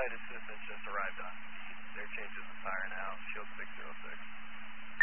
flight assistance just arrived on scene. They're changing the tire now. Shield 606.